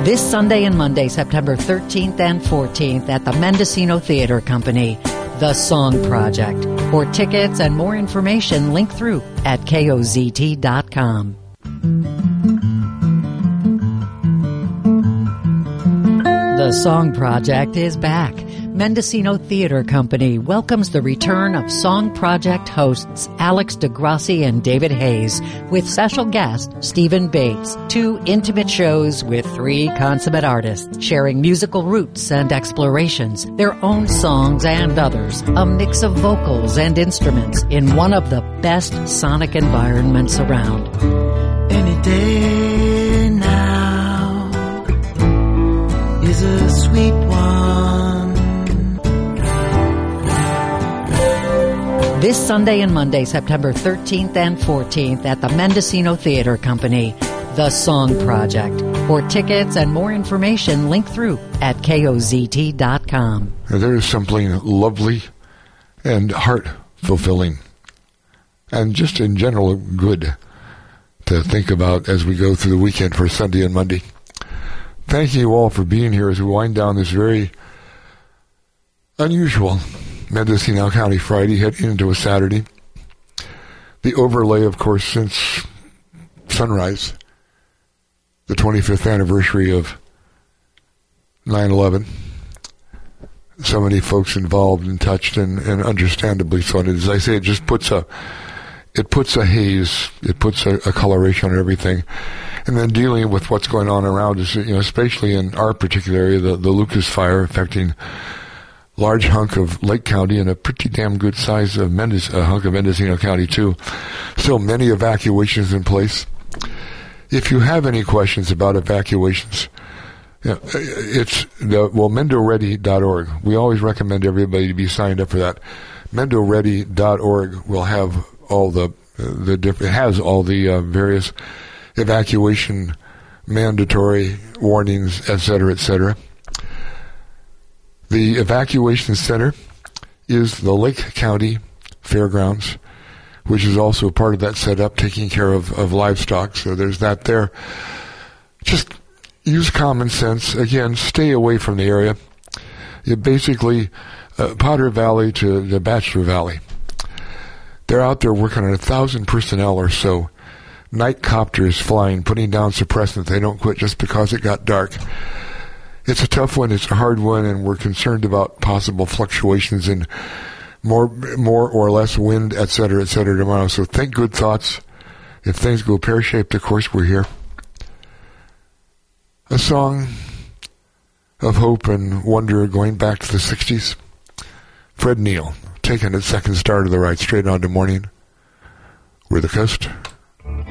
This Sunday and Monday, September 13th and 14th at the Mendocino Theater Company, The Song Project. For tickets and more information, link through at kozt.com. The Song Project is back. Mendocino Theater Company welcomes the return of Song Project hosts Alex DeGrassi and David Hayes with special guest Stephen Bates. 2 intimate shows with 3 consummate artists sharing musical roots and explorations, their own songs and others, a mix of vocals and instruments in one of the best sonic environments around. Any day now is a sweet one. This Sunday and Monday, September 13th and 14th at the Mendocino Theater Company, The Song Project. For tickets and more information, link through at kozt.com. There is something lovely and heart-fulfilling and just in general good to think about as we go through the weekend for Sunday and Monday. Thank you all for being here as we wind down this very unusual Mendocino County Friday, heading into a Saturday. The overlay, of course, since sunrise, the 25th anniversary of 9/11. So many folks involved and touched, and understandably so. And as I say, it just puts a haze, it puts a coloration on everything. And then dealing with what's going on around us, especially in our particular area, the Lucas fire affecting large hunk of Lake County and a pretty damn good size of hunk of Mendocino County too. Still many evacuations in place. If you have any questions about evacuations, it's mendoready.org. We always recommend everybody to be signed up for that. mendoready.org will have all the various evacuation mandatory warnings, etc., etc. The evacuation center is the Lake County Fairgrounds, which is also part of that setup, taking care of livestock. So there's that there. Just use common sense. Again, stay away from the area. Basically, Potter Valley to the Bachelor Valley. They're out there working on 1,000 personnel or so. Night copters flying, putting down suppressants. They don't quit just because it got dark. It's a tough one. It's a hard one, and we're concerned about possible fluctuations in more or less wind, et cetera, tomorrow. So think good thoughts. If things go pear-shaped, of course, we're here. A song of hope and wonder going back to the 60s. Fred Neil, taking its second star to the right, straight on to morning. We're the Coast.